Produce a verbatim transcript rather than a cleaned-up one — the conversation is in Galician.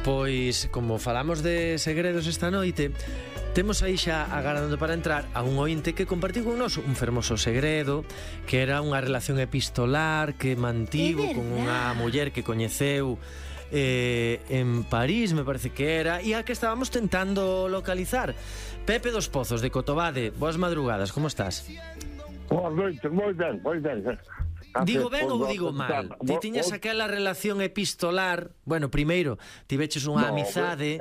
Pois, como falamos de segredos esta noite, temos aí xa agardando para entrar a un ointe que compartiu con nos un fermoso segredo, que era unha relación epistolar que mantivo con unha muller que coñeceu eh, en París, me parece que era, e a que estábamos tentando localizar. Pepe dos Pozos, de Cotobade, boas madrugadas, como estás? Boas noites, moi ben, moi ben. Digo ben ou digo mal? Ti tiñas aquela relación epistolar. Bueno, primeiro, tiveches unha no, amizade